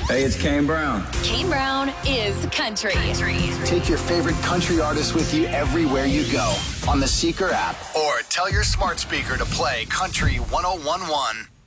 Hey, it's Kane Brown. Kane Brown is country. Take your favorite country artist with you everywhere you go on the Seeker app or tell your smart speaker to play Country 101.1.